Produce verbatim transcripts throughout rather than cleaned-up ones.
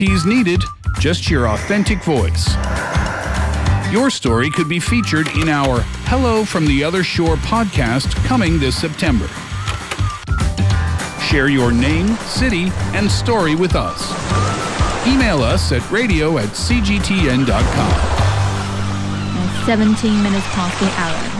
He's needed, just your authentic voice. Your story could be featured in our Hello from the Other Shore podcast coming this September. Share your name, city, and story with us. Email us at radio at c g t n dot com. seventeen minutes past the hour.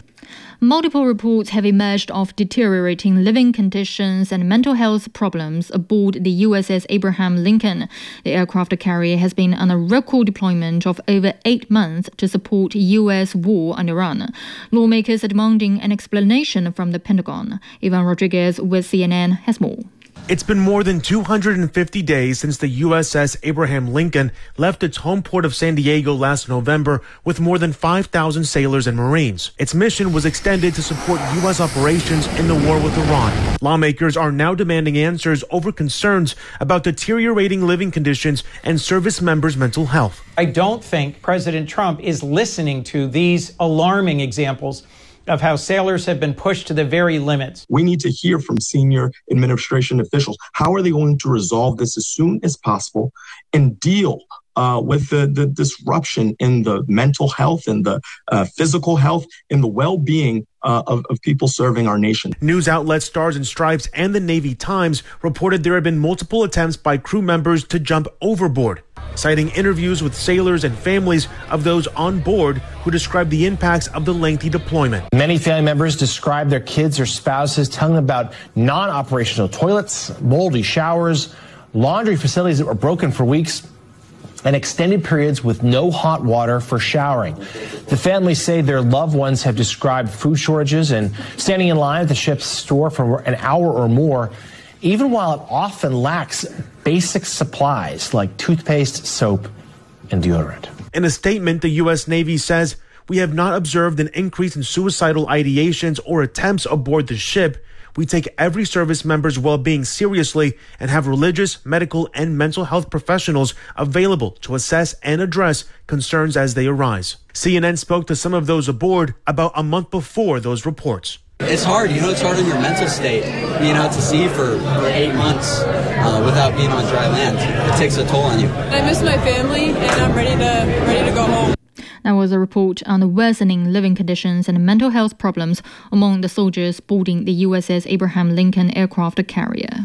Multiple reports have emerged of deteriorating living conditions and mental health problems aboard the U S S Abraham Lincoln. The aircraft carrier has been on a record deployment of over eight months to support U S war on Iran. Lawmakers are demanding an explanation from the Pentagon. Ivan Rodriguez with C N N has more. It's been more than two hundred fifty days since the U S S Abraham Lincoln left its home port of San Diego last November with more than five thousand sailors and Marines. Its mission was extended to support U S operations in the war with Iran. Lawmakers are now demanding answers over concerns about deteriorating living conditions and service members' mental health. I don't think President Trump is listening to these alarming examples of how sailors have been pushed to the very limits. We need to hear from senior administration officials. How are they going to resolve this as soon as possible and deal uh, with the, the disruption in the mental health and the uh, physical health and the well-being uh, of, of people serving our nation? News outlets Stars and Stripes and the Navy Times reported there have been multiple attempts by crew members to jump overboard, citing interviews with sailors and families of those on board who described the impacts of the lengthy deployment. Many family members describe their kids or spouses telling them about non-operational toilets, moldy showers, laundry facilities that were broken for weeks, and extended periods with no hot water for showering. The families say their loved ones have described food shortages and standing in line at the ship's store for an hour or more, even while it often lacks basic supplies like toothpaste, soap, and deodorant. In a statement, the U S Navy says, "We have not observed an increase in suicidal ideations or attempts aboard the ship. We take every service member's well-being seriously and have religious, medical, and mental health professionals available to assess and address concerns as they arise." C N N spoke to some of those aboard about a month before those reports. It's hard, you know, it's hard on your mental state, being out to sea for, for eight months uh, without being on dry land. It takes a toll on you. I miss my family and I'm ready to ready to go home. That was a report on the worsening living conditions and mental health problems among the soldiers boarding the U S S Abraham Lincoln aircraft carrier.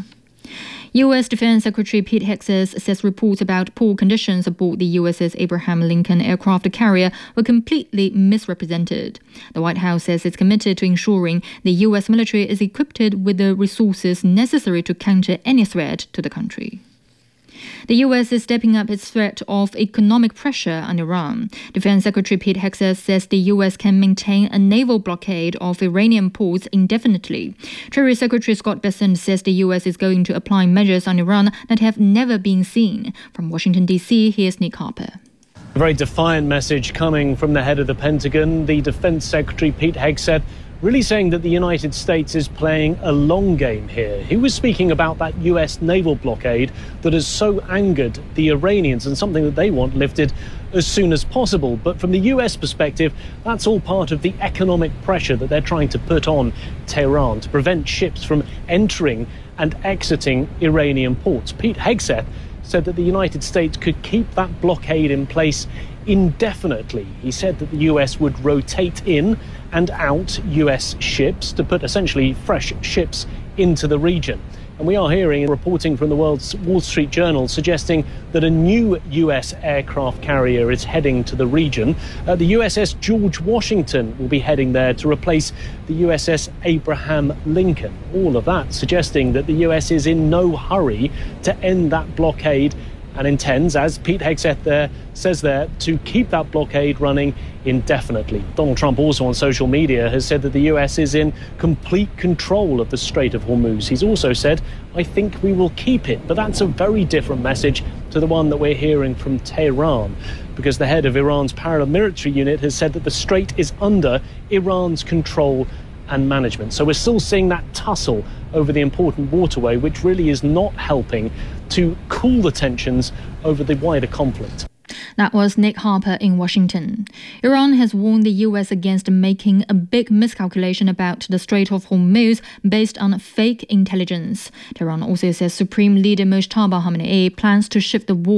U S Defense Secretary Pete Hegseth says reports about poor conditions aboard the U S S Abraham Lincoln aircraft carrier were completely misrepresented. The White House says it's committed to ensuring the U S military is equipped with the resources necessary to counter any threat to the country. The U S is stepping up its threat of economic pressure on Iran. Defense Secretary Pete Hegseth says the U S can maintain a naval blockade of Iranian ports indefinitely. Treasury Secretary Scott Bessent says the U S is going to apply measures on Iran that have never been seen. From Washington, D C, here's Nick Harper. A very defiant message coming from the head of the Pentagon, the Defense Secretary Pete Hegseth, really saying that the United States is playing a long game here. He was speaking about that U S naval blockade that has so angered the Iranians and something that they want lifted as soon as possible. But from the U S perspective, that's all part of the economic pressure that they're trying to put on Tehran to prevent ships from entering and exiting Iranian ports. Pete Hegseth said that the United States could keep that blockade in place indefinitely. He said that the U S would rotate in and out U S ships to put essentially fresh ships into the region. And we are hearing and reporting from the world's Wall Street Journal suggesting that a new U S aircraft carrier is heading to the region. Uh, the U S S George Washington will be heading there to replace the U S S Abraham Lincoln. All of that suggesting that the U S is in no hurry to end that blockade and intends, as Pete Hegseth there says there, to keep that blockade running indefinitely. Donald Trump also on social media has said that the U S is in complete control of the Strait of Hormuz. He's also said, "I think we will keep it." But that's a very different message to the one that we're hearing from Tehran, because the head of Iran's paramilitary unit has said that the strait is under Iran's control and management. So we're still seeing that tussle over the important waterway, which really is not helping to cool the tensions over the wider conflict. That was Nick Harper in Washington. Iran has warned the U S against making a big miscalculation about the Strait of Hormuz based on fake intelligence. Tehran also says Supreme Leader Mojtaba Khamenei plans to shift the war